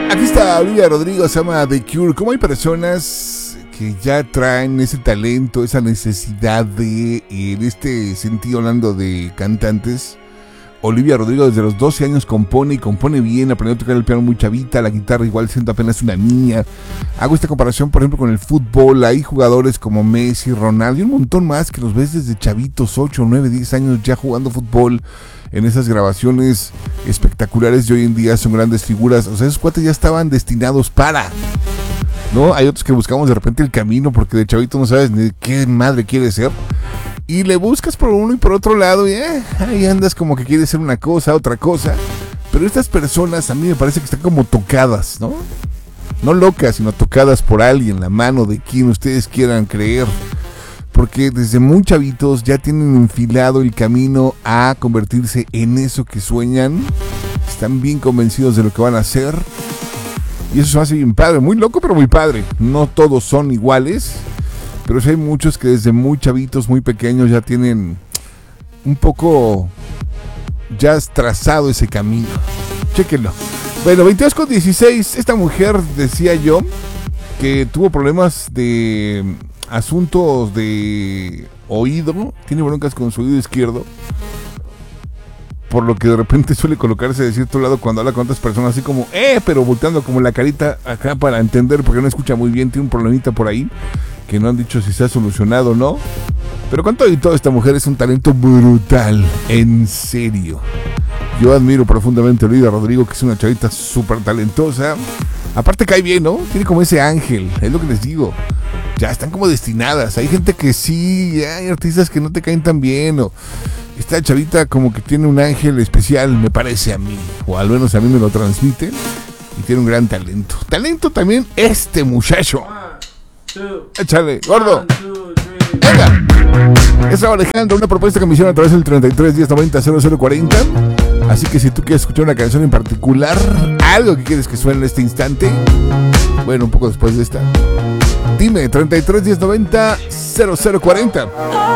Aquí está Olivia Rodrigo, se llama The Cure. ¿Cómo hay personas que ya traen ese talento, esa necesidad de, en este sentido, hablando de cantantes? Olivia Rodrigo desde los 12 años compone y compone bien, aprendió a tocar el piano muy chavita, la guitarra igual siendo apenas una niña. Hago esta comparación, por ejemplo, con el fútbol. Hay jugadores como Messi, Ronaldo y un montón más que los ves desde chavitos, 8, 9, 10 años ya jugando fútbol en esas grabaciones espectaculares, y hoy en día son grandes figuras. O sea, esos cuates ya estaban destinados para, ¿no? Hay otros que buscamos de repente el camino porque de chavito no sabes ni qué madre quieres ser. Y le buscas por uno y por otro lado y ahí andas como que quieres ser una cosa, otra cosa. Pero estas personas a mí me parece que están como tocadas, ¿no? No locas, sino tocadas por alguien, la mano de quien ustedes quieran creer. Porque desde muy chavitos ya tienen enfilado el camino a convertirse en eso que sueñan. Están bien convencidos de lo que van a hacer. Y eso se hace bien padre, muy loco pero muy padre. No todos son iguales, pero sí hay muchos que desde muy chavitos, muy pequeños ya tienen un poco ya has trazado ese camino. Chéquenlo. Bueno, 22:16, esta mujer decía yo que tuvo problemas de asuntos de oído, tiene broncas con su oído izquierdo, por lo que de repente suele colocarse de cierto lado cuando habla con otras personas, así como, pero volteando como la carita acá para entender, porque no escucha muy bien, tiene un problemita por ahí, que no han dicho si se ha solucionado o no. Pero con todo y todo, esta mujer es un talento brutal, en serio. Yo admiro profundamente a Olivia Rodrigo, que es una chavita súper talentosa. Aparte cae bien, ¿no? Tiene como ese ángel, es lo que les digo. Ya están como destinadas. Hay gente que sí, hay artistas que no te caen tan bien, o esta chavita como que tiene un ángel especial, me parece a mí, o al menos a mí me lo transmite, y tiene un gran talento. Talento también este muchacho. Échale, gordo. Venga. Estaba Alejandro, una propuesta que me hicieron a través del 33 10 90 0040. Así que si tú quieres escuchar una canción en particular, algo que quieres que suene en este instante, bueno, un poco después de esta, dime, 33 10 90 0040.